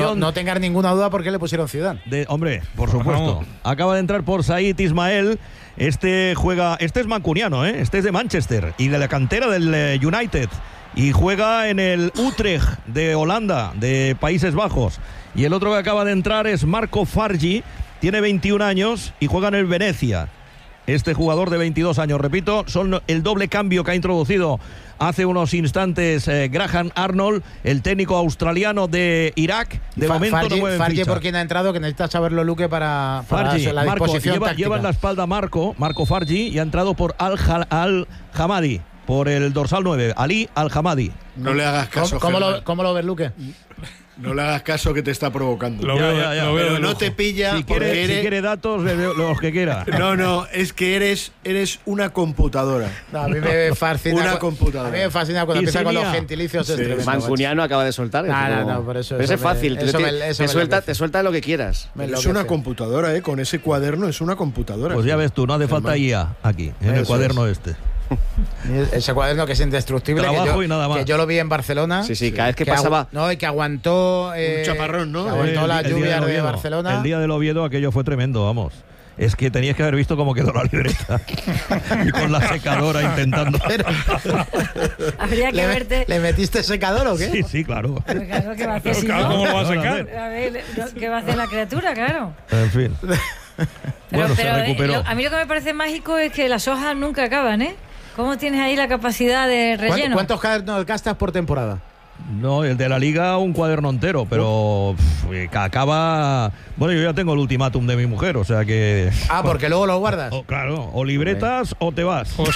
incorporación. No tengas ninguna duda por qué le pusieron Zidane. Hombre, por supuesto. Acaba de entrar por Said Ismael. Este es mancuniano, este es de Manchester y de la cantera del United. Y juega en el Utrecht de Holanda, de Países Bajos. Y el otro que acaba de entrar es Marco Fargi, tiene 21 años y juega en el Venecia. Este jugador de 22 años, repito, son el doble cambio que ha introducido hace unos instantes Graham Arnold, el técnico australiano de Irak. De momento no mueve Fargi ficha. por quien ha entrado, que necesita saberlo Luque para Fargi, la disposición táctica. lleva en la espalda Marco Fargi y ha entrado por Al-Hamadi, por el dorsal 9, Ali Al-Hamadi. No le hagas caso. ¿Cómo lo ves, Luque? No le hagas caso que te está provocando. Lo veo Pero no te pilla si porque quiere datos, los que quiera. No, es que eres una computadora. No, a mí me fascina. Una computadora. A mí me fascina cuando empieza con los gentilicios. Sí. Mancuniano acaba de soltar. No, por eso. Pero ese es fácil. Te suelta lo que quieras. Es una computadora, con ese cuaderno es una computadora. Pues ya ves tú, no hace falta IA aquí, en el cuaderno este. Ese cuaderno que es indestructible, y nada más. que yo lo vi en Barcelona. Sí, cada vez que pasaba. Y que aguantó un chaparrón, ¿no? Que aguantó las lluvias de Barcelona. El día del Oviedo aquello fue tremendo, vamos. Es que tenías que haber visto cómo quedó la libreta. Y con la secadora intentando. Habría que verte. ¿Le metiste secador o qué? Sí, claro. Pero claro, ¿qué va a hacer? ¿Cómo lo va a sacar? A ver, ¿qué va a hacer la criatura? Claro. En fin. Pero se recuperó. A mí lo que me parece mágico es que las hojas nunca acaban, ¿eh? ¿Cómo tienes ahí la capacidad de relleno? ¿Cuántos cuadernos gastas por temporada? No, el de la Liga un cuaderno entero, pero acaba... Bueno, yo ya tengo el ultimátum de mi mujer, o sea que... Porque luego lo guardas. Claro, o libretas o te vas. O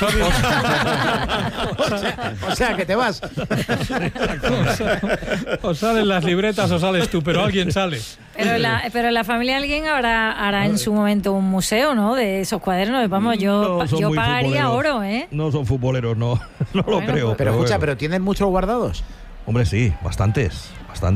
sea, que te vas. O salen las libretas o sales tú, pero alguien sale. Pero en la familia alguien hará en su momento un museo, ¿no? De esos cuadernos. Vamos, yo pagaría oro, ¿eh? No son futboleros, no lo creo. Pero escucha, ¿pero tienen muchos guardados? Hombre, sí, bastantes.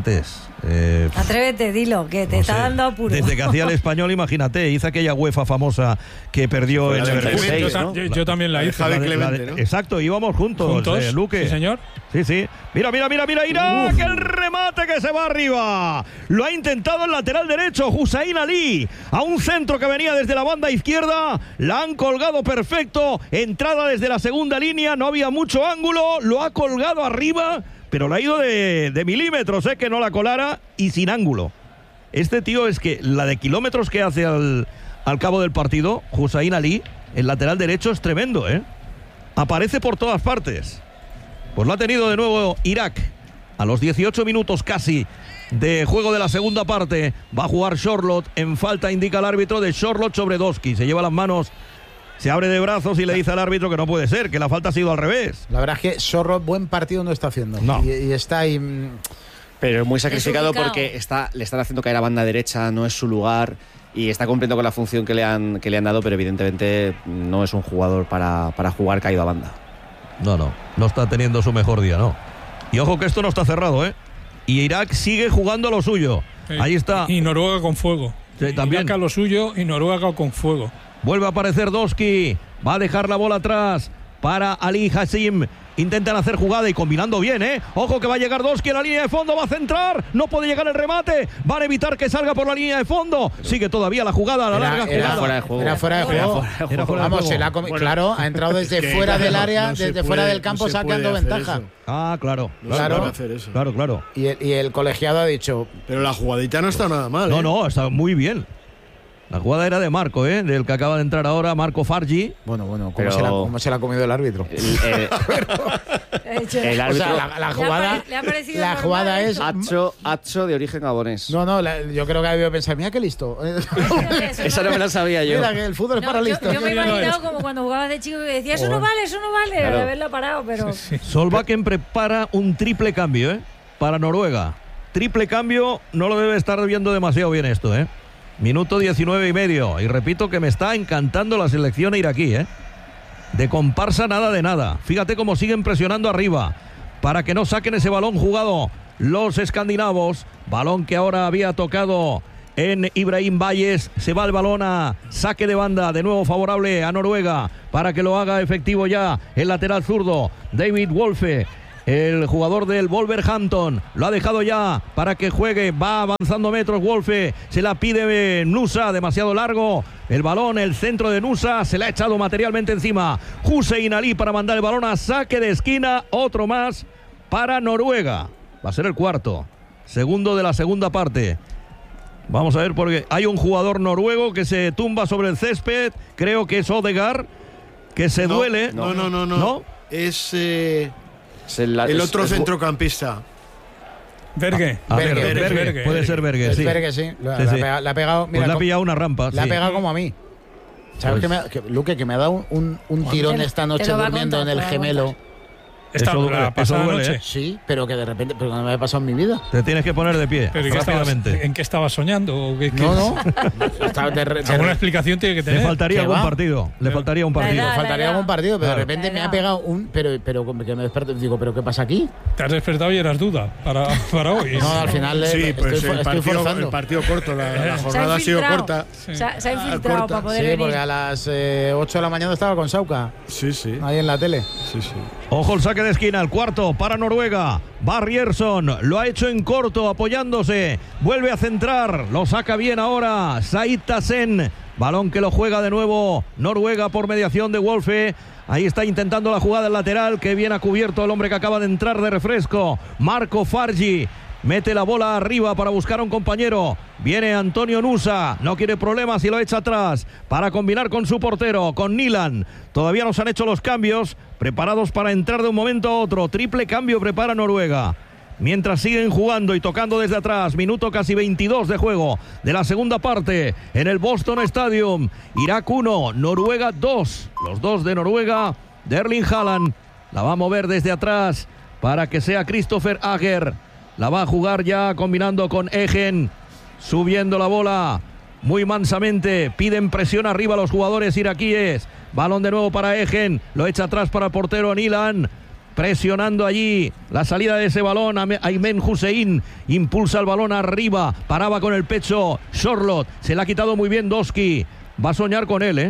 Atrévete, dilo, que te está dando apuro. Desde que hacía el Español, imagínate, hizo aquella UEFA famosa que perdió en Leverkusen. Yo también la hice. ¿no? Exacto, íbamos juntos. Luque. Sí, señor. Sí. Mira, Irak, el remate que se va arriba. Lo ha intentado el lateral derecho, Hussein Ali, a un centro que venía desde la banda izquierda. La han colgado perfecto. Entrada desde la segunda línea, no había mucho ángulo. Lo ha colgado arriba. Pero le ha ido de milímetros, que no la colara y sin ángulo. Este tío es que la de kilómetros que hace al cabo del partido, Hussein Ali, el lateral derecho, es tremendo, Aparece por todas partes. Pues lo ha tenido de nuevo Irak. A los 18 minutos casi de juego de la segunda parte, va a jugar Charlotte. En falta indica el árbitro de Charlotte sobre Doski. Se lleva las manos... Se abre de brazos y le dice al árbitro que no puede ser, que la falta ha sido al revés. La verdad es que Sorro buen partido no está haciendo. No. Y está ahí... Pero es muy sacrificado porque le están haciendo caer a banda derecha, no es su lugar y está cumpliendo con la función que le han dado, pero evidentemente no es un jugador para jugar caído a banda. No está teniendo su mejor día, no. Y ojo que esto no está cerrado, Y Irak sigue jugando lo suyo. Ahí está. Y Noruega con fuego. Sí, también. Irak a lo suyo y Noruega con fuego. Vuelve a aparecer Doski. Va a dejar la bola atrás para Ali Hassim. Intentan hacer jugada y combinando bien, Ojo que va a llegar Doski a la línea de fondo, va a centrar, no puede llegar el remate, van a evitar que salga por la línea de fondo. Sigue todavía la jugada, larga jugada. Era fuera de juego. Era fuera de juego. Vamos, claro, ha entrado desde fuera del área, desde fuera del campo, sacando ventaja. Claro. Claro. Y el colegiado ha dicho... Pero la jugadita no está nada mal. No, está muy bien. La jugada era de Marco, del que acaba de entrar ahora, Marco Fargi. Bueno, ¿cómo se la ha comido el árbitro? El árbitro. O sea, la jugada es... Hacho de origen gabonés. No, yo creo que ha debido pensar, mira qué listo. Esa no me la sabía yo. Mira que el fútbol es para listos. Yo me he imaginado como cuando jugabas de chico y decía, eso no vale, claro. De haberla parado, pero... Solbakken prepara un triple cambio, para Noruega. Triple cambio, no lo debe estar viendo demasiado bien esto, Minuto 19 y medio. Y repito que me está encantando la selección iraquí, De comparsa nada de nada. Fíjate cómo siguen presionando arriba para que no saquen ese balón jugado los escandinavos. Balón que ahora había tocado en Ibrahim Valles. Se va el balón a saque de banda. De nuevo favorable a Noruega para que lo haga efectivo ya el lateral zurdo David Wolfe. el jugador del Wolverhampton. Lo ha dejado ya para que juegue. Va avanzando metros Wolfe. Se la pide Nusa, demasiado largo. El balón, el centro de Nusa, se le ha echado materialmente encima. Hussein Ali para mandar el balón a saque de esquina. Otro más para Noruega. Va a ser el cuarto. Segundo de la segunda parte. Vamos a ver, porque hay un jugador noruego que se tumba sobre el césped. Creo que es Odegaard, que se duele. No. Es el otro centrocampista. Berge. Berge. Puede ser Berge, sí. Berge, sí. La ha pegado. Mira, pues le ha pillado una rampa. La ha pegado como a mí. ¿Sabes Luque, que me ha dado un tirón esta noche durmiendo en el gemelo? ¿La pasada noche? Sí, pero que de repente, pero no me había pasado en mi vida. Te tienes que poner de pie rápidamente. ¿En qué estabas soñando? ¿O qué, no. Alguna explicación tiene que tener. Le faltaría algún partido. Le faltaría un partido. Le faltaría algún partido, pero de repente me ha pegado un. Pero que me desperto. Digo, ¿pero qué pasa aquí? Te has despertado y eras duda para hoy. No, al final sí, pues estoy forzando. El partido corto, la jornada ha sido corta. Se ha infiltrado para poder venir. Sí, porque a las 8 de la mañana estaba con Sauca. Sí. Ahí en la tele. Sí. Ojo el saque de esquina, el cuarto para Noruega. Barrierson lo ha hecho en corto, apoyándose. Vuelve a centrar, lo saca bien ahora Said Tassen. Balón que lo juega de nuevo Noruega por mediación de Wolfe. Ahí está intentando la jugada en lateral, que bien ha cubierto el hombre que acaba de entrar de refresco. Marco Fargi mete la bola arriba para buscar a un compañero. Viene Antonio Nusa, no quiere problemas y lo echa atrás para combinar con su portero, con Nilan. Todavía no se han hecho los cambios, preparados para entrar de un momento a otro. Triple cambio prepara Noruega. Mientras siguen jugando y tocando desde atrás, minuto casi 22 de juego de la segunda parte en el Boston Stadium. Irak 1, Noruega 2. Los dos de Noruega, de Erling Haaland. La va a mover desde atrás para que sea Christopher Ager. La va a jugar ya combinando con Egen. Subiendo la bola muy mansamente. Piden presión arriba los jugadores iraquíes. Balón de nuevo para Egen. Lo echa atrás para el portero Nilan. Presionando allí la salida de ese balón. Aymen Hussein impulsa el balón arriba. Paraba con el pecho Sorloth. Se le ha quitado muy bien Doski. Va a soñar con él,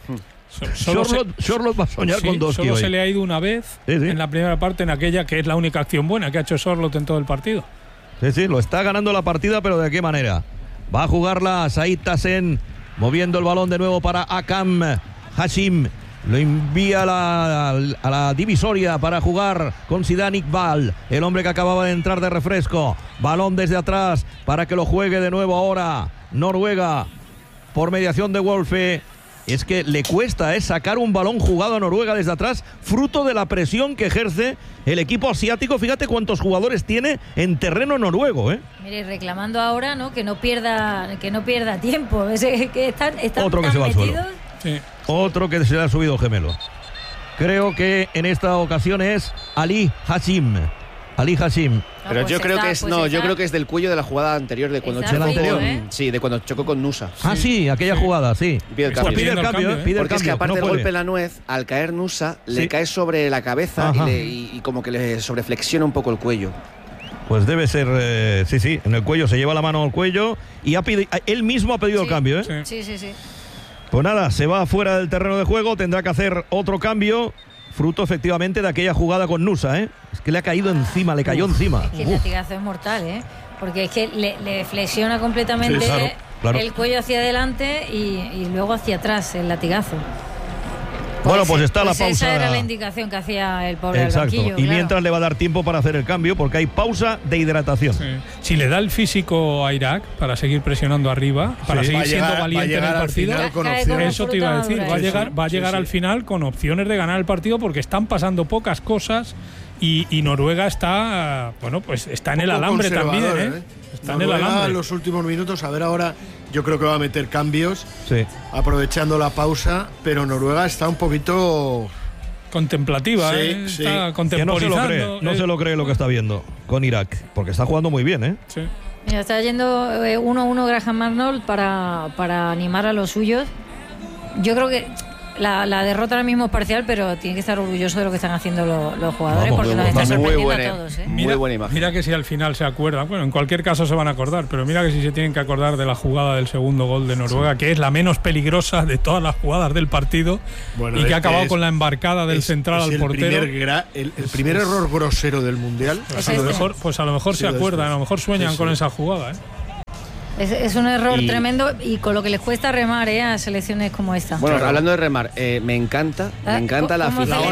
Sorloth va a soñar con Doski. Solo hoy. se le ha ido una vez en la primera parte, en aquella que es la única acción buena que ha hecho Sorloth en todo el partido. Sí, lo está ganando la partida, pero ¿de qué manera? Va a jugarla Said Tassen, moviendo el balón de nuevo para Akam Hashim. Lo envía a la divisoria para jugar con Zidane Iqbal, el hombre que acababa de entrar de refresco. Balón desde atrás para que lo juegue de nuevo ahora Noruega por mediación de Wolfe. Es que le cuesta sacar un balón jugado a Noruega desde atrás, fruto de la presión que ejerce el equipo asiático. Fíjate cuántos jugadores tiene en terreno noruego, Mire, reclamando ahora, ¿no? Que no pierda tiempo. Que están otro que tan se va al suelo. metidos. Sí. Otro que se le ha subido gemelo. Creo que en esta ocasión es Ali Hashim. Pero pues yo creo que yo creo que es del cuello de la jugada anterior, de cuando chocó sí, de cuando chocó con Nusa. Sí, aquella jugada, sí. Pide el cambio. Pide el cambio, porque es que aparte del golpe en la nuez, al caer Nusa, le cae sobre la cabeza y como que le sobreflexiona un poco el cuello. Pues debe ser, en el cuello, se lleva la mano al cuello y él mismo ha pedido el cambio, Sí. Pues nada, se va fuera del terreno de juego, tendrá que hacer otro cambio, fruto efectivamente de aquella jugada con Nusa, Es que le ha caído encima, le cayó encima. Es que el latigazo es mortal, porque es que le flexiona completamente claro. el cuello hacia adelante y luego hacia atrás el latigazo. Bueno, pues está la pausa. Esa era la indicación que hacía el pobre Exacto. banquillo. Y mientras le va a dar tiempo para hacer el cambio, porque hay pausa de hidratación. Sí. Si le da el físico a Irak para seguir presionando arriba, para seguir siendo valiente en el partido, eso te iba a decir. Va a llegar al final con opciones de ganar el partido, porque están pasando pocas cosas y Noruega está, pues está en el alambre también, Está en el alambre. En los últimos minutos, a ver ahora, yo creo que va a meter cambios, aprovechando la pausa, pero Noruega está un poquito contemplativa, está contemporizando. No se lo cree lo que está viendo con Irak, porque está jugando muy bien, Sí. Mira, está yendo 1-1 Graham Arnold para animar a los suyos. Yo creo que la derrota ahora mismo es parcial, pero tiene que estar orgulloso de lo que están haciendo los jugadores, porque nos están sorprendiendo a todos. Muy buena imagen. Mira que si al final se acuerdan, bueno, en cualquier caso se van a acordar, pero mira que si se tienen que acordar de la jugada del segundo gol de Noruega, que es la menos peligrosa de todas las jugadas del partido, y que ha acabado con la embarcada del central al portero. El primer error grosero del Mundial. Pues a lo mejor se acuerdan, a lo mejor sueñan con esa jugada, Es un error tremendo, y con lo que les cuesta remar a selecciones como esta. Bueno, hablando de remar, me encanta la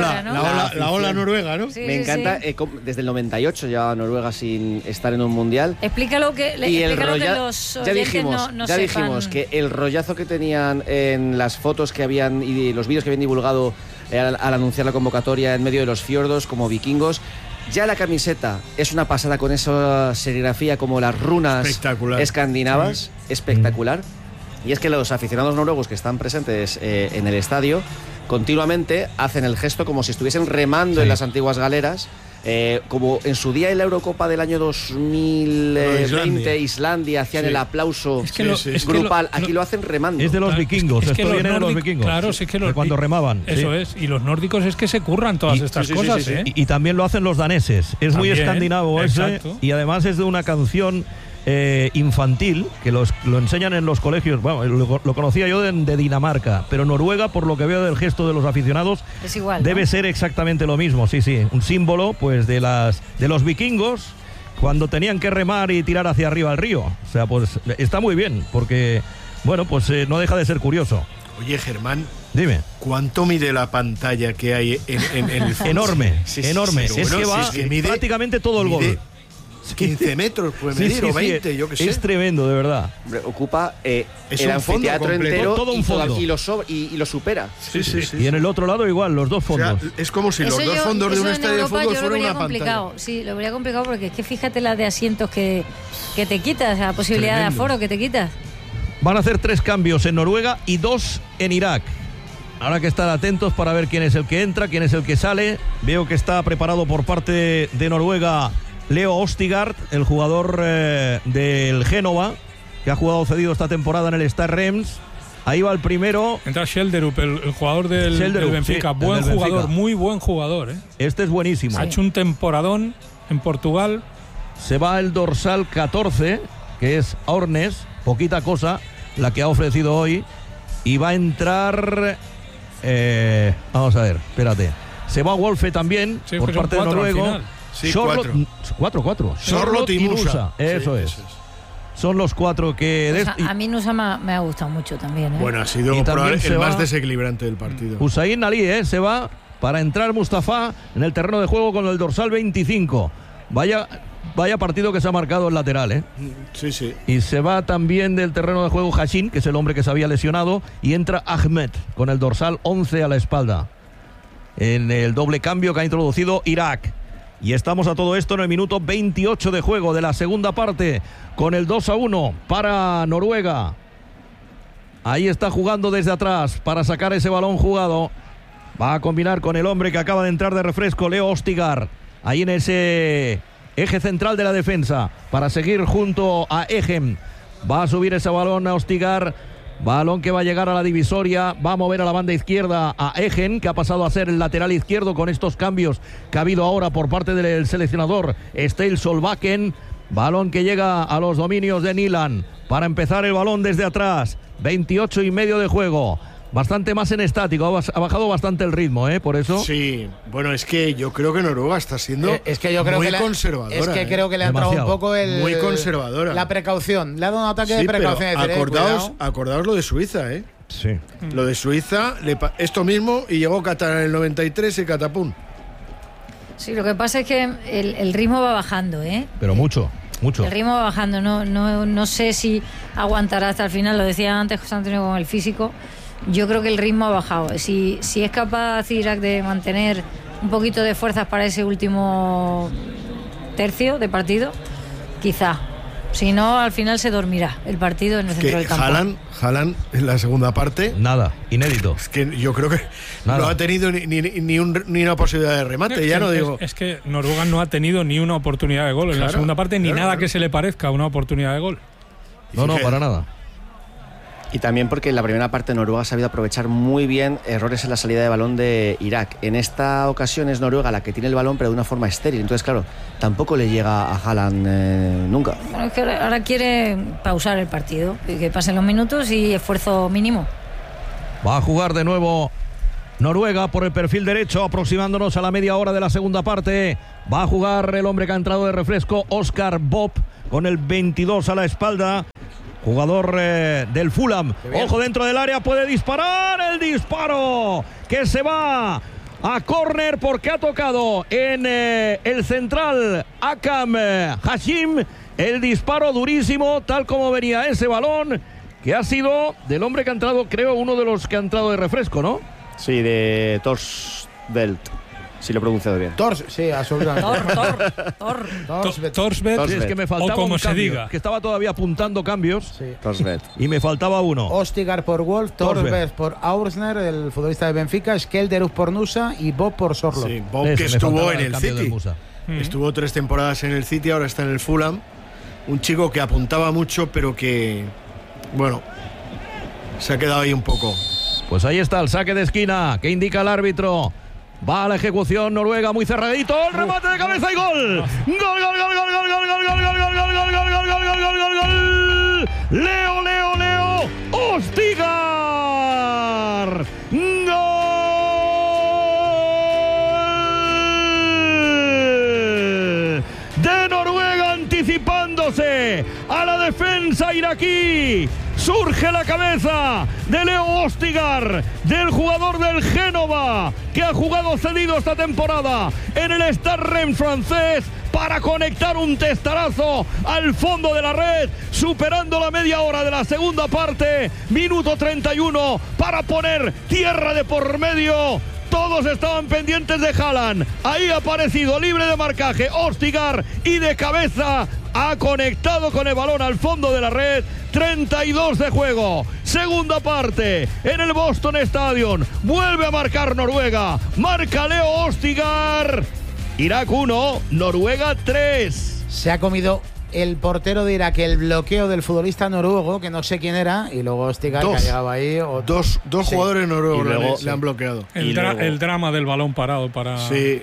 ola noruega, ¿no? Me encanta. Desde el 98 llevaba Noruega sin estar en un mundial. Explícalo que los ya dijimos que el rollazo que tenían en las fotos que habían y los vídeos que habían divulgado al anunciar la convocatoria en medio de los fiordos como vikingos. Ya la camiseta es una pasada con esa serigrafía como las runas escandinavas, espectacular. Y es que los aficionados noruegos que están presentes en el estadio continuamente hacen el gesto como si estuviesen remando en las antiguas galeras. Como en su día en la Eurocopa del año 2020 Islandia hacían el aplauso grupal, aquí lo hacen remando. Es de los vikingos, esto viene de los vikingos. Claro, es que cuando remaban. Eso es, y los nórdicos es que se curran todas estas cosas. Y también lo hacen los daneses, es muy escandinavo ese, y además es de una canción infantil que lo enseñan en los colegios. Bueno, lo conocía yo de Dinamarca, pero Noruega, por lo que veo del gesto de los aficionados, es igual, debe ser exactamente lo mismo. Sí, un símbolo pues de los vikingos cuando tenían que remar y tirar hacia arriba al río. O sea, pues está muy bien, porque bueno, pues no deja de ser curioso. Oye, Germán, dime, ¿cuánto mide la pantalla que hay en el fondo? Enorme. Es que mide prácticamente todo el gol. 15 metros puede medir, o 20, yo qué sé. Es tremendo, de verdad. Hombre, ocupa el anfiteatro entero, todo un fondo. Y lo supera. Sí. Y en el otro lado igual, los dos fondos. O sea, es como si los dos fondos de un estadio de fútbol fueran una pantalla. Sí, lo vería complicado, porque es que fíjate la de asientos que te quitas, la posibilidad de aforo que te quitas. Van a hacer 3 cambios en Noruega y 2 en Irak. Habrá que estar atentos para ver quién es el que entra, quién es el que sale. Veo que está preparado por parte de Noruega Leo Ostigard, el jugador del Génova, que ha jugado cedido esta temporada en el Stade Reims. Ahí va el primero. Entra Schjelderup, el jugador del Benfica. Buen jugador, Benfica. Muy buen jugador. Este es buenísimo. Ha hecho un temporadón en Portugal. Se va el dorsal 14, que es Ornes, poquita cosa la que ha ofrecido hoy. Y va a entrar... vamos a ver, espérate. Se va Wolfe también, por parte de noruego. Sí, 4. Charlotte y Nusa. Eso es. Son los 4 que... a mí Nusa me ha gustado mucho también. Bueno, ha sido el más desequilibrante del partido. Hussein Ali se va para entrar Mustafa en el terreno de juego con el dorsal 25. Vaya partido que se ha marcado el lateral, Sí. Y se va también del terreno de juego Hashin, que es el hombre que se había lesionado, y entra Ahmed con el dorsal 11 a la espalda. En el doble cambio que ha introducido Irak. Y estamos a todo esto en el minuto 28 de juego de la segunda parte, con el 2-1 para Noruega. Ahí está jugando desde atrás para sacar ese balón jugado. Va a combinar con el hombre que acaba de entrar de refresco, Leo Ostigard. Ahí en ese eje central de la defensa, para seguir junto a Egem. Va a subir ese balón a Ostigard. Balón que va a llegar a la divisoria, va a mover a la banda izquierda a Egen, que ha pasado a ser el lateral izquierdo con estos cambios que ha habido ahora por parte del seleccionador Ståle Solbakken. Balón que llega a los dominios de Nyland para empezar el balón desde atrás. 28 y medio de juego. Bastante más en estático, ha bajado bastante el ritmo, por eso. Sí, bueno, es que yo creo que Noruega está siendo muy conservadora. Es que creo que le ha entrado un poco muy conservadora. La precaución, le ha dado un ataque de precaución. Acordaos lo de Suiza, Sí. Lo de Suiza, esto mismo, y llegó Qatar en el 93 y catapum. Sí, lo que pasa es que el ritmo va bajando, Pero mucho. El ritmo va bajando, no sé si aguantará hasta el final, lo decía antes José Antonio con el físico. Yo creo que el ritmo ha bajado. Si es capaz Irak de mantener un poquito de fuerzas para ese último tercio de partido, quizá. Si no, al final se dormirá el partido en el centro del campo. Haaland en la segunda parte. Nada, inédito. Es que yo creo que no ha tenido ni una posibilidad de remate. Es que Noruega no ha tenido ni una oportunidad de gol en la segunda parte, ni nada que se le parezca a una oportunidad de gol. No, para nada. Y también porque en la primera parte Noruega ha sabido aprovechar muy bien errores en la salida de balón de Irak. En esta ocasión es Noruega la que tiene el balón, pero de una forma estéril. Entonces, claro, tampoco le llega a Haaland nunca. Bueno, es que ahora quiere pausar el partido, que pasen los minutos y esfuerzo mínimo. Va a jugar de nuevo Noruega por el perfil derecho, aproximándonos a la media hora de la segunda parte. Va a jugar el hombre que ha entrado de refresco, Oscar Bob, con el 22 a la espalda. Jugador del Fulham. Ojo dentro del área, puede disparar. El disparo que se va a córner porque ha tocado en el central Akam Hashim. El disparo durísimo, tal como venía ese balón, que ha sido del hombre que ha entrado, creo, uno de los que ha entrado de refresco, ¿no? Sí, de Torsveld. Si lo he pronunciado bien. Sí, absolutamente. Torsveld. Sí, es que me faltaba como un se cambio, diga. que estaba todavía apuntando cambios. Sí. Torsveld. Y me faltaba uno. Ostigar por Wolf, Torsveld por Aursner, el futbolista de Benfica, Skelderus por Nusa y Bob por Sorlo. Sí, Bob que estuvo en el City. Estuvo 3 temporadas en el City, ahora está en el Fulham. Un chico que apuntaba mucho, pero que, bueno, se ha quedado ahí un poco. Pues ahí está el saque de esquina que indica el árbitro. Va a la ejecución Noruega, muy cerradito, el remate de cabeza y gol. Gol, gol, gol, gol, gol, gol, gol, gol, gol, gol, gol, gol, gol, gol, gol, gol, gol, gol, gol. Leo Ostigar. Gol de Noruega, anticipándose a la defensa iraquí. Surge la cabeza de Leo Ostigar, del jugador del Génova, que ha jugado cedido esta temporada en el Stade Rennes francés, para conectar un testarazo al fondo de la red, superando la media hora de la segunda parte, minuto 31, para poner tierra de por medio. Todos estaban pendientes de Haaland. Ahí ha aparecido libre de marcaje Ostigar y de cabeza ha conectado con el balón al fondo de la red. 32 de juego. Segunda parte en el Boston Stadium. Vuelve a marcar Noruega. Marca Leo Ostigar. Irak 1, Noruega 3. Se ha comido el portero de Irak el bloqueo del futbolista noruego, que no sé quién era, y luego Ostigar, que ha llegado ahí. Dos jugadores noruegos le han bloqueado. El drama del balón parado para... Sí.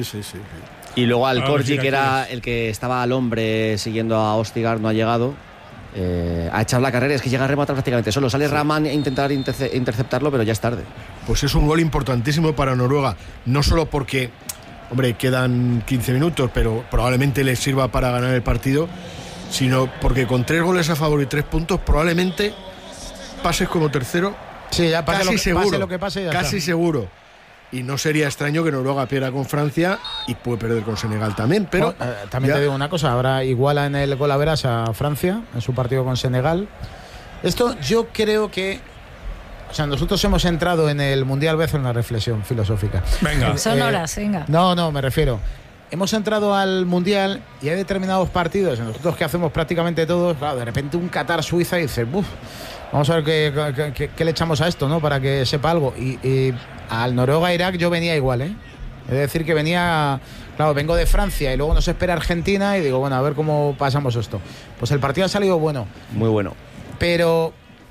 Y luego al Corgi, que era el que estaba al hombre siguiendo a Ostigar, no ha llegado. Ha echado la carrera, es que llega a rematar prácticamente solo. Sale Rahman a intentar interceptarlo, pero ya es tarde. Pues es un gol importantísimo para Noruega, no solo porque, hombre, quedan 15 minutos, pero probablemente les sirva para ganar el partido, sino porque con 3 goles a favor y 3 puntos, probablemente pases como tercero. Sí, ya pase lo que pase, casi seguro. Y no sería extraño que Noruega pierda con Francia y puede perder con Senegal también, pero... también te digo una cosa, ahora iguala en el gol a veras a Francia en su partido con Senegal. Esto yo creo que... O sea, nosotros hemos entrado en el Mundial B en una reflexión filosófica. Venga. Son horas, venga. No, me refiero. Hemos entrado al Mundial y hay determinados partidos, nosotros que hacemos prácticamente todos, claro, de repente un Qatar-Suiza y dices, vamos a ver qué le echamos a esto, ¿no? Para que sepa algo. Y al Noruega-Irak yo venía igual, ¿eh? Es decir, que venía... Claro, vengo de Francia y luego nos espera Argentina y digo, bueno, a ver cómo pasamos esto. Pues el partido ha salido bueno. Muy bueno. Pero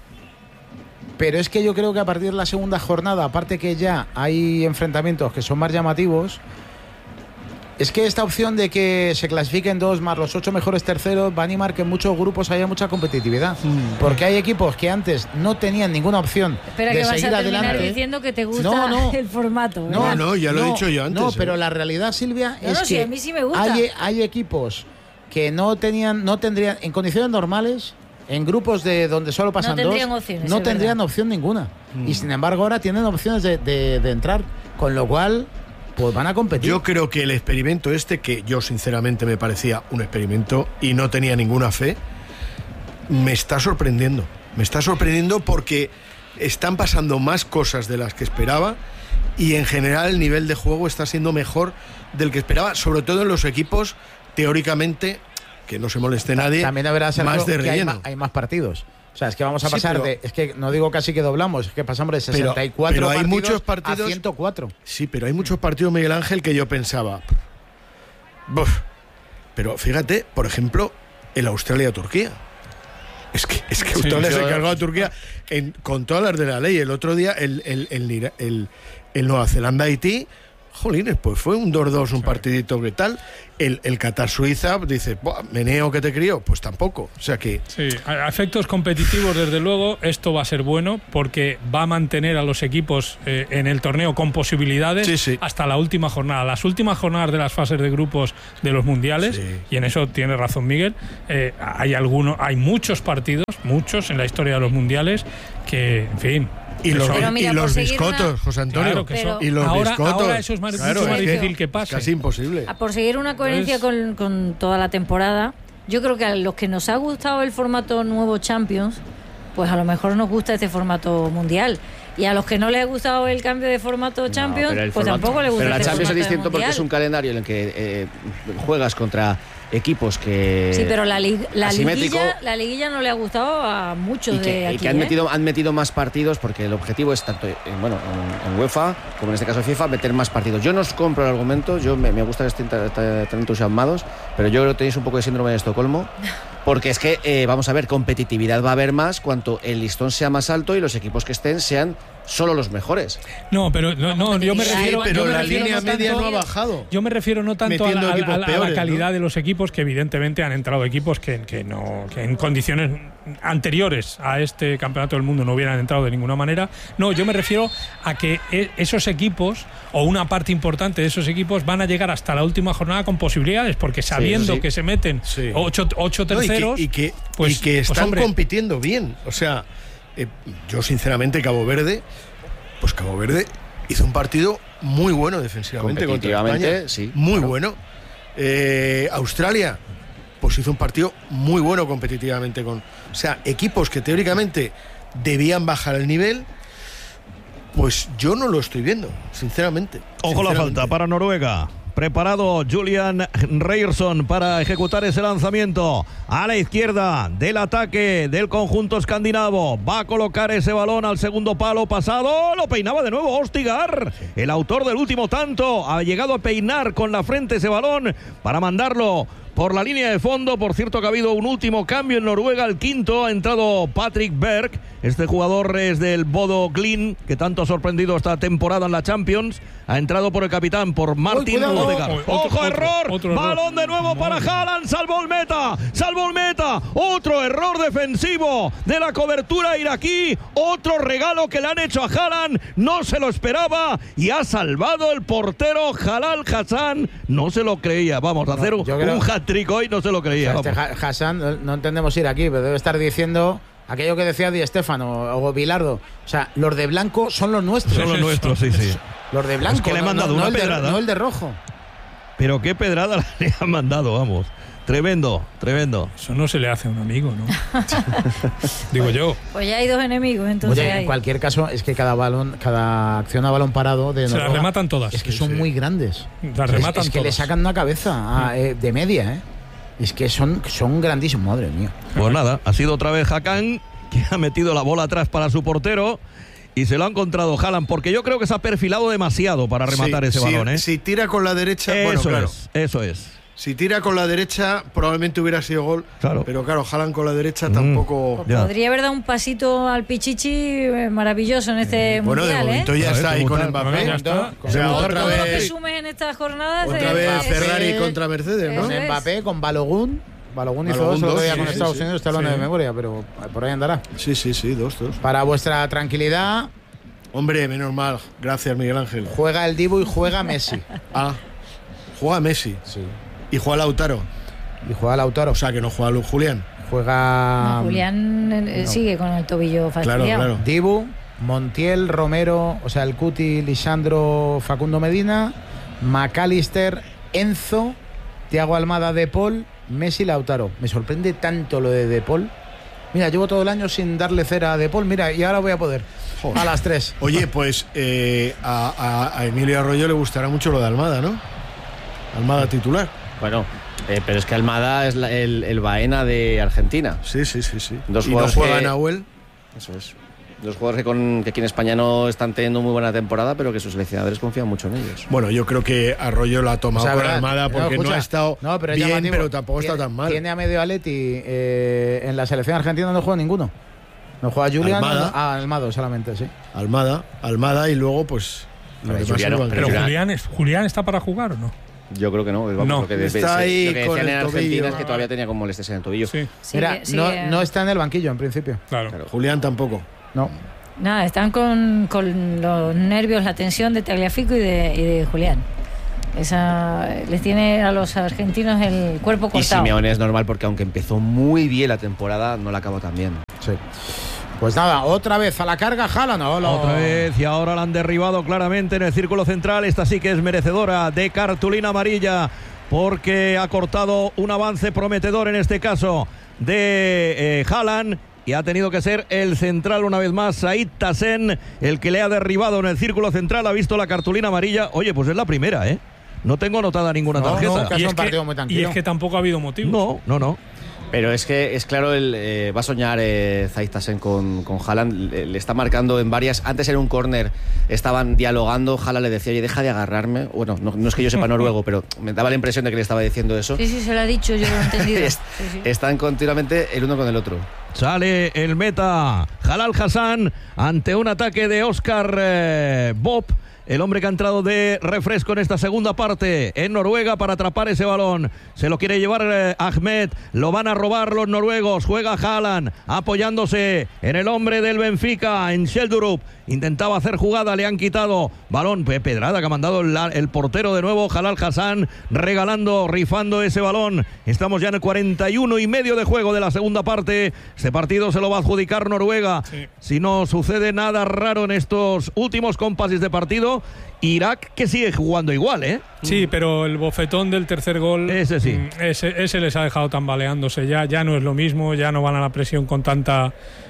es que yo creo que a partir de la segunda jornada, aparte que ya hay enfrentamientos que son más llamativos, es que esta opción de que se clasifiquen 2 más los 8 mejores terceros va a animar que en muchos grupos haya mucha competitividad. Porque hay equipos que antes no tenían ninguna opción Espera, de que seguir vas a adelante. diciendo que te gusta el formato. ¿verdad? No, ya lo he dicho yo antes. No, pero la realidad, Silvia, es que sí, a mí sí me gusta. Hay equipos que no tendrían, en condiciones normales, en grupos de donde solo pasan no tendrían opción ninguna. Y sin embargo ahora tienen opciones de entrar, con lo cual pues van a competir. Yo creo que el experimento que yo sinceramente me parecía un experimento y no tenía ninguna fe, me está sorprendiendo. Me está sorprendiendo porque están pasando más cosas de las que esperaba y en general el nivel de juego está siendo mejor del que esperaba, sobre todo en los equipos teóricamente, que no se moleste nadie, también verás más de relleno. Hay más partidos. O sea, es que vamos a pasar es que no digo casi que doblamos, es que pasamos de 64 pero hay partidos muchos partidos a 104. Sí, pero hay muchos partidos, Miguel Ángel, que yo pensaba... Pero fíjate, por ejemplo, el Australia-Turquía. Es que Australia se cargó a Turquía con todas las de la ley. El otro día, el Nueva Zelanda-Haití, jolines, pues fue un 2-2, un partidito que tal. El Qatar-Suiza dice, meneo que te crió, pues tampoco. O sea que... Sí, a efectos competitivos, desde luego, esto va a ser bueno porque va a mantener a los equipos en el torneo con posibilidades hasta la última jornada. Las últimas jornadas de las fases de grupos de los mundiales, y en eso tiene razón Miguel, hay muchos partidos, en la historia de los mundiales, que, en fin... Y los biscotos, José Antonio. Claro, y los biscotos. Ahora eso es mucho más difícil que pase. Casi imposible. Por seguir una coherencia con toda la temporada, yo creo que a los que nos ha gustado el formato nuevo Champions, pues a lo mejor nos gusta este formato mundial. Y a los que no les ha gustado el cambio de formato Champions, pues tampoco les gusta pero este la Champions formato es distinto porque es un calendario en el que juegas contra equipos que... Sí, pero la liguilla no le ha gustado a muchos de aquí. Y que han metido más partidos porque el objetivo es tanto en UEFA como en este caso FIFA meter más partidos. Yo no os compro el argumento, me gusta que estén tan entusiasmados, pero yo creo que tenéis un poco de síndrome de Estocolmo. Porque es que, vamos a ver, competitividad va a haber más cuanto el listón sea más alto y los equipos que estén sean solo los mejores. No, pero yo me refiero... Pero la línea media no ha bajado. Yo me refiero no tanto a la calidad de los equipos, que evidentemente han entrado equipos que en condiciones anteriores a este campeonato del mundo no hubieran entrado de ninguna manera. No, yo me refiero a que esos equipos, o una parte importante de esos equipos, van a llegar hasta la última jornada con posibilidades, porque sabiendo que se meten 8 terceros... Y que están compitiendo bien. O sea, yo sinceramente Cabo Verde hizo un partido muy bueno defensivamente contra España. Sí, muy bueno. Australia pues hizo un partido muy bueno competitivamente o sea, equipos que teóricamente debían bajar el nivel, pues yo no lo estoy viendo, sinceramente. Ojo la falta para Noruega. Preparado Julian Ryerson para ejecutar ese lanzamiento a la izquierda del ataque del conjunto escandinavo. Va a colocar ese balón al segundo palo pasado. Lo peinaba de nuevo Ostigar, el autor del último tanto. Ha llegado a peinar con la frente ese balón para mandarlo por la línea de fondo. Por cierto que ha habido un último cambio en Noruega. El quinto ha entrado Patrick Berg. Este jugador es del Bodo Glimt, que tanto ha sorprendido esta temporada en la Champions. Ha entrado por el capitán, por Martin Odegaard. ¡Ojo, error! Balón de nuevo para Haaland. Salvó el meta. Otro error defensivo de la cobertura iraquí. Otro regalo que le han hecho a Haaland. No se lo esperaba y ha salvado el portero Jalal Hassan. No se lo creía. Vamos a hacer un hat-trick hoy. No se lo creía. O sea, Hassan, no entendemos ir aquí, pero debe estar diciendo aquello que decía Di Stéfano o Bilardo. O sea, los de blanco son los nuestros. Son los nuestros, sí. Los de blanco. Es que le han mandado una pedrada. No el de rojo. Pero qué pedrada le han mandado, vamos. Tremendo. Eso no se le hace a un amigo, ¿no? Digo yo. Pues ya hay dos enemigos, entonces. Oye, en cualquier caso, es que cada acción a balón parado de se las rematan todas. Es que son muy grandes. Las rematan es que todas. Le sacan una cabeza de media, ¿eh? Es que son grandísimos, madre mía. Pues nada, ha sido otra vez Hakan que ha metido la bola atrás para su portero. Y se lo ha encontrado Haaland, porque yo creo que se ha perfilado demasiado para rematar ese balón, ¿eh? Si tira con la derecha, eso es. Si tira con la derecha, probablemente hubiera sido gol. Claro. Pero claro, Haaland con la derecha tampoco. Pues podría haber dado un pasito al Pichichi maravilloso en este mundial, de momento ya está ahí con Mbappé. Ya está. O sea, otra todo vez. Lo que sumes en estas jornadas. Otra vez Ferrari contra Mercedes, ¿no? Eso Mbappé con Balogun. Balogun hizo dos el otro día con Estados Unidos, está hablando de memoria, pero por ahí andará. Sí, 2. Para vuestra tranquilidad. Hombre, menos mal. Gracias, Miguel Ángel. Juega el Dibu y juega Messi. Juega Messi. Sí. Y juega Lautaro. O sea, que no juega Julián. Juega... No, Julián sigue con el tobillo fastidiado. Claro. Dibu, Montiel, Romero, o sea, el Cuti, Lisandro, Facundo Medina, McAllister, Enzo, Thiago Almada, De Paul, Messi, Lautaro. Me sorprende tanto lo de Paul. Mira, llevo todo el año sin darle cera a De Paul, mira, y ahora voy a poder. Joder. A las 3. Oye, pues a Emilio Arroyo le gustará mucho lo de Almada, ¿no? Almada titular. Bueno, pero es que Almada es el Baena de Argentina. Sí. Dos ¿Y no juega Nahuel? Eso es. Los jugadores que aquí en España no están teniendo muy buena temporada, pero que sus seleccionadores confían mucho en ellos. Bueno, yo creo que Arroyo la ha tomado por Almada porque no ha estado bien, pero tampoco está tan mal. Tiene a medio Atleti en la selección argentina, no juega ninguno. No juega Julián, Almada solamente, sí. Almada y luego pues... Pero Julián está para jugar ¿o no? Yo creo que no. Lo que está ahí lo que con el en Argentina tobillo. es que todavía tenía como molestias en el tobillo. Sí. Mira, no está en el banquillo en principio. Claro. Julián tampoco. No. Nada, están con los nervios, la tensión de Tagliafico y de Julián. Les tiene a los argentinos el cuerpo cortado. Y Simeone es normal porque aunque empezó muy bien la temporada, no la acabó tan bien. Sí. Pues nada, otra vez a la carga Haaland. Otra vez, y ahora la han derribado claramente en el círculo central. Esta sí que es merecedora de cartulina amarilla porque ha cortado un avance prometedor en este caso de Haaland. Y ha tenido que ser el central una vez más, Said Tassen, el que le ha derribado en el círculo central. Ha visto la cartulina amarilla. Oye, pues es la primera, ¿eh? No tengo anotada ninguna tarjeta. Y es que tampoco ha habido motivos. No. Pero es que es claro, va a soñar Said Tassen con Haaland. Le está marcando en varias. Antes en un córner estaban dialogando. Haaland le decía, oye, deja de agarrarme. Bueno, no es que yo sepa noruego, pero me daba la impresión de que le estaba diciendo eso. Sí, se lo ha dicho, yo lo he entendido. Están continuamente el uno con el otro. Sale el meta Jalal Hassan ante un ataque de Oscar Bob, el hombre que ha entrado de refresco en esta segunda parte en Noruega para atrapar ese balón. Se lo quiere llevar Ahmed, lo van a robar los noruegos. Juega Haaland apoyándose en el hombre del Benfica, en Schjelderup. Intentaba hacer jugada, le han quitado balón. Pedrada que ha mandado el portero de nuevo, Jalal Hassan, rifando ese balón. Estamos ya en el 41 y medio de juego de la segunda parte. Este partido se lo va a adjudicar Noruega. Sí. Si no sucede nada raro en estos últimos compases de partido, Irak que sigue jugando igual, ¿eh? Sí, pero el bofetón del tercer gol, ese sí. Ese les ha dejado tambaleándose. Ya no es lo mismo, ya no van a la presión con tanta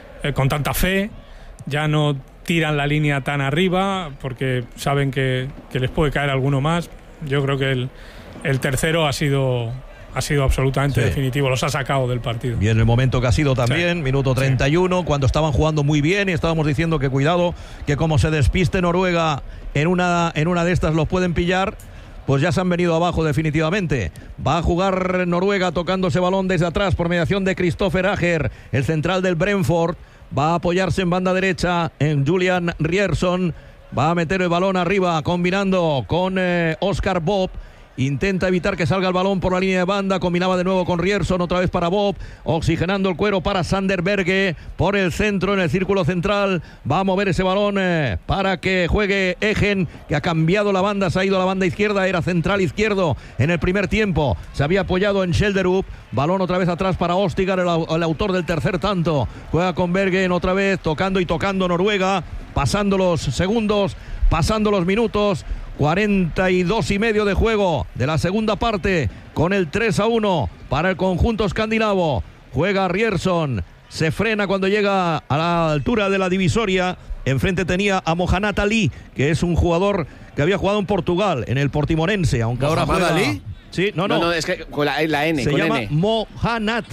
fe, ya no tiran la línea tan arriba porque saben que les puede caer alguno más. Yo creo que el tercero ha sido absolutamente definitivo, los ha sacado del partido. Y en el momento que ha sido también, minuto 31, cuando estaban jugando muy bien y estábamos diciendo que cuidado, que como se despiste Noruega en una de estas los pueden pillar, pues ya se han venido abajo definitivamente. Va a jugar Noruega tocando ese balón desde atrás por mediación de Christopher Ager, el central del Brentford. Va a apoyarse en banda derecha en Julian Ryerson. Va a meter el balón arriba combinando con Oscar Bob. Intenta evitar que salga el balón por la línea de banda. Combinaba de nuevo con Ryerson, otra vez para Bob. Oxigenando el cuero para Sander Berge. Por el centro, en el círculo central. Va a mover ese balón para que juegue Egen, que ha cambiado la banda. Se ha ido a la banda izquierda. Era central izquierdo en el primer tiempo. Se había apoyado en Schjelderup. Balón otra vez atrás para Ostigar, el autor del tercer tanto. Juega con Bergen otra vez, tocando Noruega. Pasando los segundos, pasando los minutos. 42 y medio de juego de la segunda parte, con el 3-1 para el conjunto escandinavo. Juega Ryerson, se frena cuando llega a la altura de la divisoria. Enfrente tenía a Mohamed Ali, que es un jugador que había jugado en Portugal, en el Portimonense, aunque ahora juega... Ali? Sí, no, es que con la N. Se con llama N. Mohamed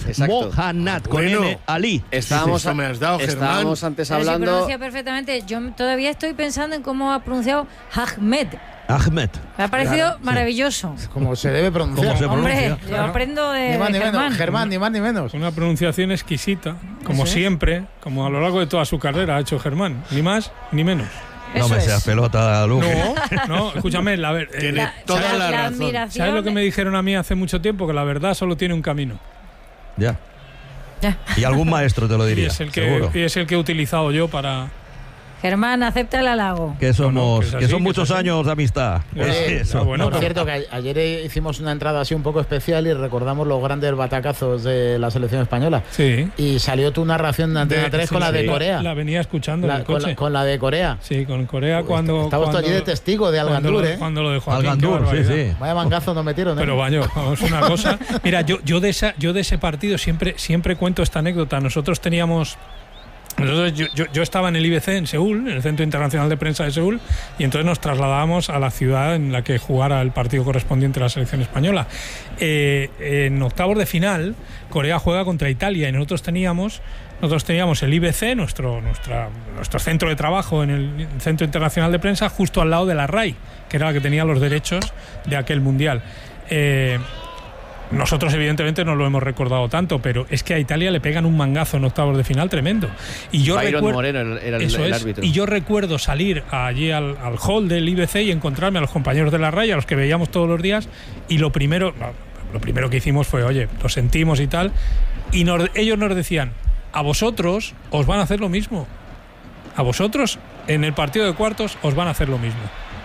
con N, Ali. Estábamos antes hablando. Se pronuncia perfectamente. Yo todavía estoy pensando en cómo ha pronunciado Ahmed. Me ha parecido maravilloso. Como se debe pronunciar. Hombre, yo aprendo de Germán, ni más ni menos. Una pronunciación exquisita, como siempre, como a lo largo de toda su carrera ha hecho Germán. Ni más ni menos. No me seas pelota, Luque. No, escúchame, tiene toda la razón. ¿Sabes lo que me dijeron a mí hace mucho tiempo? Que la verdad solo tiene un camino. Ya. Y algún maestro te lo diría. Y es el que he utilizado yo para... Germán, acepta el halago. Que son muchos años de amistad. Por cierto, que ayer hicimos una entrada así un poco especial y recordamos los grandes batacazos de la selección española. Sí. Y salió tu narración de Antena 3 con la de Corea. La venía escuchando en el coche. Con la de Corea. Sí, con Corea cuando... Estabas allí de testigo de Algandur, ¿eh? Cuando lo dejó aquí. Algandur, sí. Vaya mangazo nos metieron, ¿eh? Pero vamos, una cosa... Mira, yo de ese partido siempre cuento esta anécdota. Nosotros teníamos Entonces yo estaba en el IBC en Seúl, en el Centro Internacional de Prensa de Seúl, y entonces nos trasladábamos a la ciudad en la que jugara el partido correspondiente a la selección española. En octavos de final, Corea juega contra Italia y nosotros teníamos el IBC, nuestro centro de trabajo en el Centro Internacional de Prensa, justo al lado de la RAI, que era la que tenía los derechos de aquel mundial. Nosotros evidentemente no lo hemos recordado tanto, pero es que a Italia le pegan un mangazo en octavos de final tremendo. Y yo Byron Moreno era el árbitro. Y yo recuerdo salir allí al hall del IBC y encontrarme a los compañeros de la RAI, a los que veíamos todos los días, y lo primero que hicimos fue, oye, lo sentimos y tal, y ellos nos decían, a vosotros os van a hacer lo mismo. A vosotros en el partido de cuartos os van a hacer lo mismo.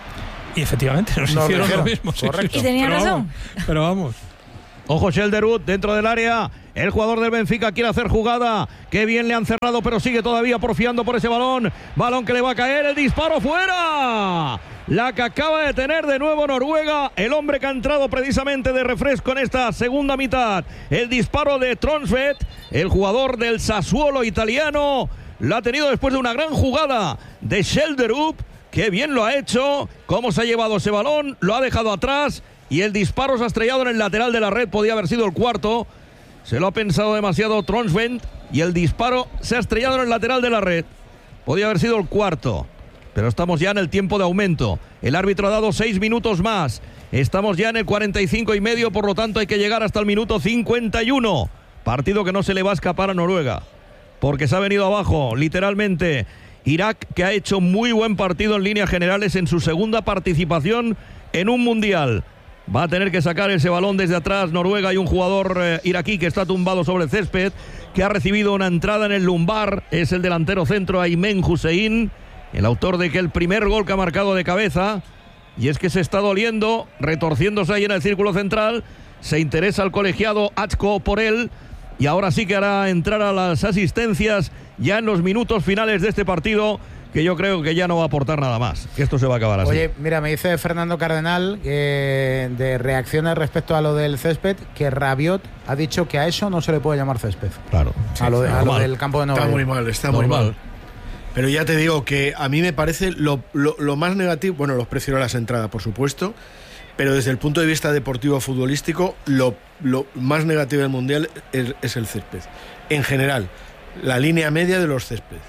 Y efectivamente nos hicieron lo mismo. Correcto. Y tenía razón. Pero vamos. Ojo, Shelderwood dentro del área. El jugador del Benfica quiere hacer jugada. Qué bien le han cerrado, pero sigue todavía porfiando por ese balón. Balón que le va a caer. El disparo fuera. La que acaba de tener de nuevo Noruega. El hombre que ha entrado precisamente de refresco en esta segunda mitad. El disparo de Tronsvet, el jugador del Sassuolo italiano. Lo ha tenido después de una gran jugada de Shelderwood. Qué bien lo ha hecho. Cómo se ha llevado ese balón. Lo ha dejado atrás. Y el disparo se ha estrellado en el lateral de la red. Podía haber sido el cuarto. Se lo ha pensado demasiado Tronsvent. Y el disparo se ha estrellado en el lateral de la red. Podía haber sido el cuarto. Pero estamos ya en el tiempo de aumento. El árbitro ha dado 6 minutos más. Estamos ya en el 45 y medio. Por lo tanto hay que llegar hasta el minuto 51. Partido que no se le va a escapar a Noruega. Porque se ha venido abajo, literalmente. Irak, que ha hecho muy buen partido en líneas generales en su segunda participación en un mundial. Va a tener que sacar ese balón desde atrás Noruega. Hay un jugador iraquí que está tumbado sobre el césped, que ha recibido una entrada en el lumbar. Es el delantero centro Aymen Hussein, el autor de que el primer gol que ha marcado de cabeza. Y es que se está doliendo, retorciéndose ahí en el círculo central. Se interesa el colegiado Achko por él. Y ahora sí que hará entrar a las asistencias ya en los minutos finales de este partido, que yo creo que ya no va a aportar nada más, que esto se va a acabar así. Oye, mira, me dice Fernando Cardenal de reacciones respecto a lo del césped, que Rabiot ha dicho que a eso no se le puede llamar césped. Claro. A lo del campo de Nueva York. Está muy mal. Pero ya te digo que a mí me parece lo más negativo, bueno, los precios de las entradas, por supuesto, pero desde el punto de vista deportivo futbolístico, lo más negativo del Mundial es el césped. En general, la línea media de los céspedes.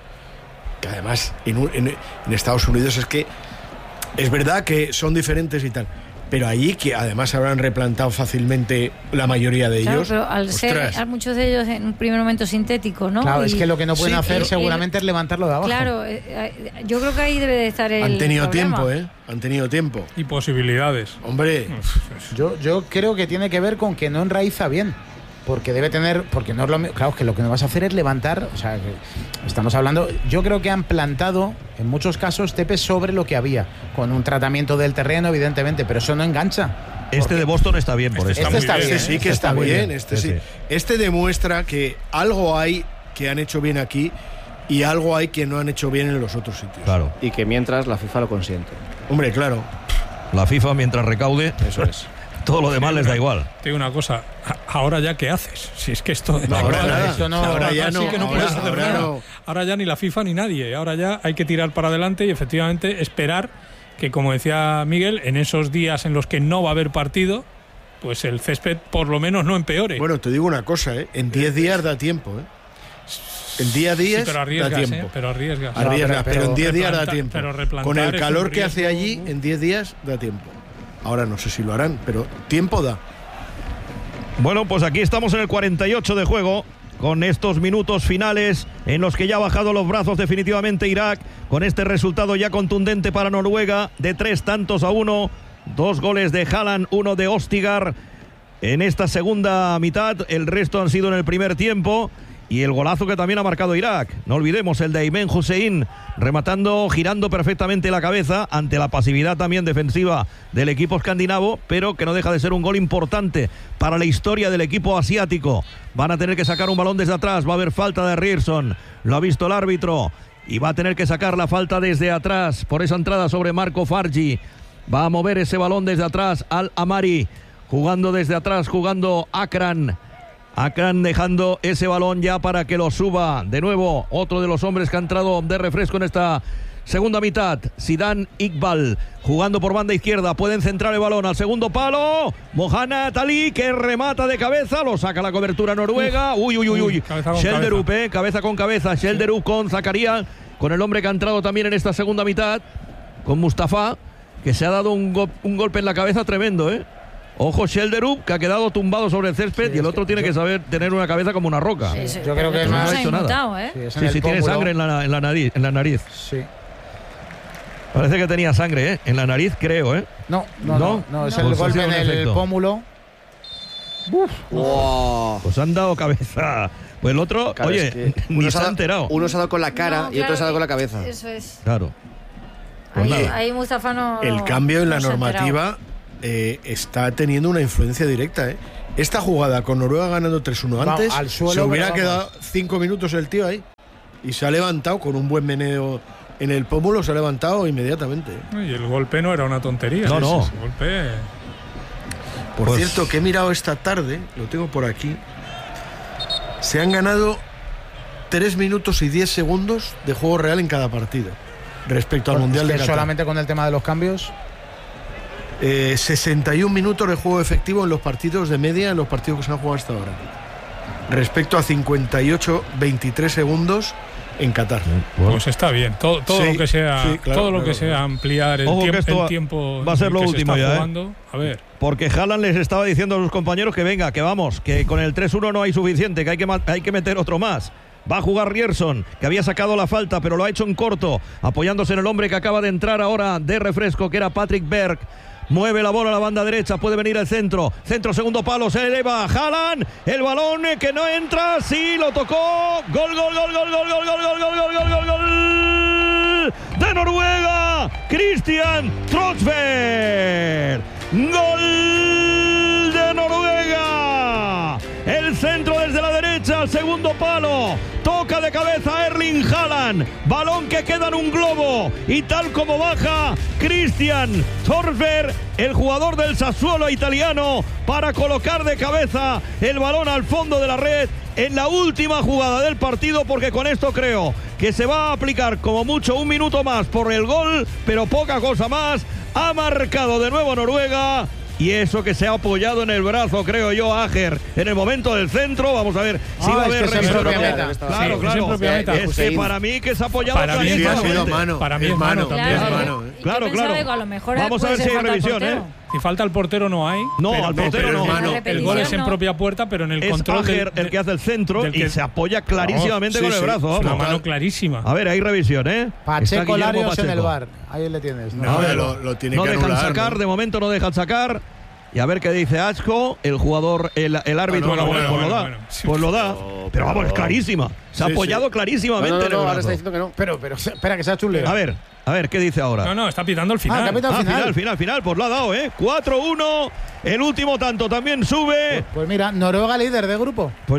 Que además en Estados Unidos es que es verdad que son diferentes y tal, pero allí que además habrán replantado fácilmente la mayoría de ellos. Pero al ser muchos de ellos en un primer momento sintéticos, ¿no? Claro, es que lo que no pueden hacer seguramente es levantarlo de abajo. Claro, yo creo que ahí debe de estar el Han tenido problema. tiempo, Han tenido tiempo. Y posibilidades. Hombre. Yo creo que tiene que ver con que no enraiza bien. Porque debe tener, porque no es lo mismo, claro, que lo que no vas a hacer es levantar, o sea, que estamos hablando, yo creo que han plantado en muchos casos tepes sobre lo que había, con un tratamiento del terreno evidentemente, pero eso no engancha. Este de Boston está bien por eso. Este sí que está bien, Este demuestra que algo hay que han hecho bien aquí y algo hay que no han hecho bien en los otros sitios. Claro. Y que mientras la FIFA lo consiente. Hombre, claro. La FIFA mientras recaude. Eso es. Todo lo demás les da igual. Te digo una cosa, ahora ya ¿qué haces? Si es que esto... Ahora ya no. Ahora ya ni la FIFA ni nadie. Ahora ya hay que tirar para adelante y efectivamente esperar que, como decía Miguel, en esos días en los que no va a haber partido, pues el césped por lo menos no empeore. Bueno, te digo una cosa, en 10 días da tiempo, En 10 días pero arriesgas, da tiempo. Pero arriesgas. Pero en 10 días da tiempo. Con el calor que hace allí, en 10 días da tiempo. Ahora no sé si lo harán, pero tiempo da. Bueno, pues aquí estamos en el 48 de juego, con estos minutos finales en los que ya ha bajado los brazos definitivamente Irak, con este resultado ya contundente para Noruega, de 3-1, 2 goles de Haaland, 1 de Ostigar en esta segunda mitad, el resto han sido en el primer tiempo. Y el golazo que también ha marcado Irak, no olvidemos el de Aymen Hussein, rematando, girando perfectamente la cabeza ante la pasividad también defensiva del equipo escandinavo, pero que no deja de ser un gol importante para la historia del equipo asiático. Van a tener que sacar un balón desde atrás, va a haber falta de Ryerson, lo ha visto el árbitro, y va a tener que sacar la falta desde atrás por esa entrada sobre Marco Fargi. Va a mover ese balón desde atrás Al Amari, jugando desde atrás, jugando Akran. Acá dejando ese balón ya para que lo suba. De nuevo, otro de los hombres que ha entrado de refresco en esta segunda mitad. Zidane Iqbal jugando por banda izquierda. Pueden centrar el balón al segundo palo. Mohamed Ali que remata de cabeza. Lo saca la cobertura Noruega. Uy. Schjelderup, cabeza con cabeza. Schjelderup con Zakaria. Con el hombre que ha entrado también en esta segunda mitad. Con Mustafa, que se ha dado un golpe en la cabeza tremendo, Ojo Schjelderup, que ha quedado tumbado sobre el césped, y el otro tiene que saber tener una cabeza como una roca. Sí. Yo creo que no ha hecho nada. Sí, tiene sangre en la nariz. Sí. Parece que tenía sangre, en la nariz, creo, No, es el golpe en el pómulo. Wow. Pues han dado cabeza. Pues el otro, claro, oye, es que ni se ha enterado. Uno se ha dado con la cara y otro se ha dado con la cabeza. Eso es. Claro. Pues ahí Mustafa no. El cambio en la normativa está teniendo una influencia directa, Esta jugada con Noruega ganando 3-1 antes, al suelo, se hubiera quedado 5 minutos el tío ahí. Y se ha levantado con un buen meneo en el pómulo, se ha levantado inmediatamente. Y el golpe no era una tontería. No. Ese golpe. Por cierto, que he mirado esta tarde, lo tengo por aquí. Se han ganado 3 minutos y 10 segundos de juego real en cada partido respecto al Mundial de Qatar. Solamente con el tema de los cambios. 61 minutos de juego efectivo en los partidos de media, en los partidos que se han jugado hasta ahora, respecto a 58-23 segundos en Qatar. Pues está bien. Todo lo que sea, que sea ampliar el tiempo va a ser lo último ya, jugando. A ver. Porque Haaland les estaba diciendo a sus compañeros que venga, que vamos, que con el 3-1 no hay suficiente, que hay que meter otro más. Va a jugar Ryerson, que había sacado la falta, pero lo ha hecho en corto, apoyándose en el hombre que acaba de entrar ahora de refresco, que era Patrick Berg. Mueve la bola a la banda derecha, puede venir el centro, segundo palo, se eleva Haaland, el balón que no entra, sí, lo tocó, gol de Noruega, Christian Trosberg, gol de Noruega, el centro desde la derecha, al segundo palo, toca de cabeza Erling Haaland, balón que queda en un globo, y tal como baja Christian Trosberg, el jugador del Sassuolo italiano, para colocar de cabeza el balón al fondo de la red en la última jugada del partido, porque con esto creo que se va a aplicar como mucho un minuto más por el gol, pero poca cosa más. Ha marcado de nuevo Noruega. Y eso que se ha apoyado en el brazo, creo yo, Ager, en el momento del centro. Vamos a ver si va a haber revisión. Claro. Es que para mí que se ha apoyado. Para mí ha sido mano. Para mí es mano también. Claro. A lo mejor vamos a ver si hay revisión, Si falta el portero no hay. No, al portero no. El gol es en propia puerta, pero en el control es Ager el que hace el centro y se apoya clarísimamente con el brazo. Una mano clarísima. A ver, hay revisión, Pacheco Larios en el VAR. Ahí le tienes. No, lo tiene que dejan anular, sacar, de momento no dejan sacar. Y a ver qué dice Acho, el jugador, el árbitro. Pues lo da. Pero vamos, es clarísima. Se ha apoyado clarísimamente en el brazo. Ahora está diciendo que no. Pero espera que sea chulero. A ver, ¿qué dice ahora? No, está pitando el final. Final, pues lo ha dado, 4-1, el último tanto también sube. Pues mira, Noruega líder de grupo. Pues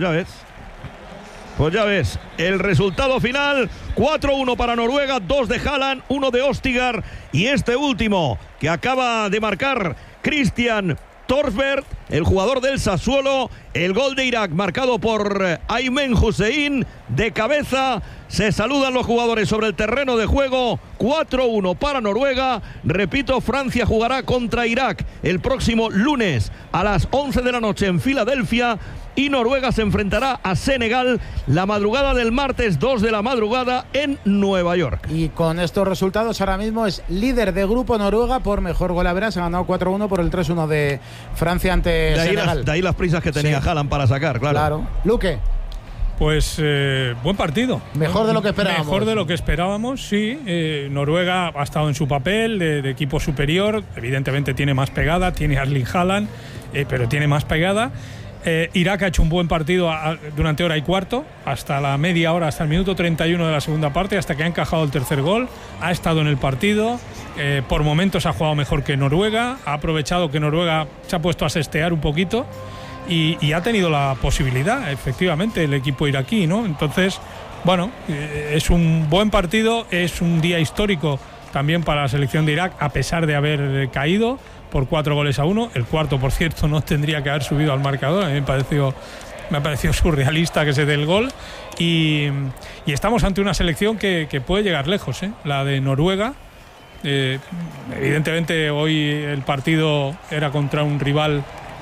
ya ves, el resultado final, 4-1 para Noruega, 2 de Haaland, 1 de Ostigar, y este último que acaba de marcar Christian Trosberg, el jugador del Sassuolo, el gol de Irak marcado por Aymen Hussein de cabeza. Se saludan los jugadores sobre el terreno de juego. 4-1 para Noruega. Repito, Francia jugará contra Irak el próximo lunes a las 11 de la noche en Filadelfia. Y Noruega se enfrentará a Senegal la madrugada del martes 2 de la madrugada en Nueva York. Y con estos resultados ahora mismo es líder de grupo Noruega por mejor gol a ver. Se ha ganado 4-1 por el 3-1 de Francia ante Senegal. De ahí las prisas que tenía Haaland para sacar, claro. Luque. Pues buen partido. Mejor de lo que esperábamos. Mejor de lo que esperábamos, sí. Noruega ha estado en su papel de equipo superior. Evidentemente tiene más pegada, tiene a Erling Haaland, pero tiene más pegada. Irak ha hecho un buen partido durante hora y cuarto, hasta la media hora, hasta el minuto 31 de la segunda parte, hasta que ha encajado el tercer gol. Ha estado en el partido, por momentos ha jugado mejor que Noruega, ha aprovechado que Noruega se ha puesto a sestear un poquito y ha tenido la posibilidad, efectivamente, el equipo iraquí, ¿no? Entonces, bueno, es un buen partido, es un día histórico también para la selección de Irak, a pesar de haber caído por 4-1. El cuarto, por cierto, no tendría que haber subido al marcador. A mí me pareció me ha parecido surrealista que se dé el gol. Y estamos ante una selección que puede llegar lejos, la de Noruega. Evidentemente hoy el partido era contra un rival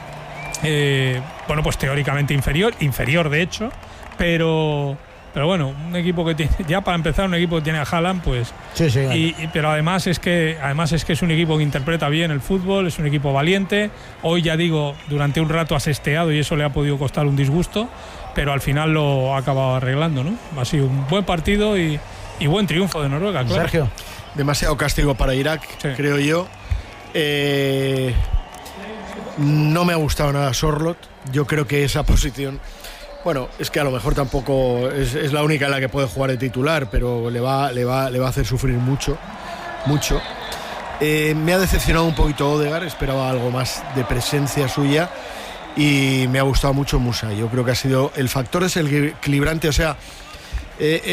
pues teóricamente inferior de hecho, pero bueno, un equipo que tiene, ya para empezar, un equipo que tiene a Haaland, pues sí, pero además es que es un equipo que interpreta bien el fútbol, es un equipo valiente. Hoy, ya digo, durante un rato ha sesteado y eso le ha podido costar un disgusto, pero al final lo ha acabado arreglando, ¿no? Ha sido un buen partido y buen triunfo de Noruega, claro. Sergio. Demasiado castigo para Irak, creo yo. No me ha gustado nada Sorloth. Yo creo que esa posición, bueno, es que a lo mejor tampoco es la única en la que puede jugar de titular, pero le va a hacer sufrir mucho. Me ha decepcionado un poquito Odegaard, esperaba algo más de presencia suya, y me ha gustado mucho Musa. Yo creo que ha sido el factor desequilibrante, o sea,